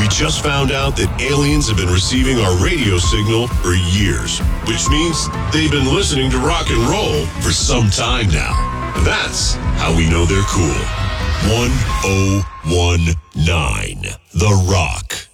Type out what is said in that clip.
We just found out that aliens have been receiving our radio signal for years, which means they've been listening to rock and roll for some time now. That's how we know they're cool. 1019 The Rock.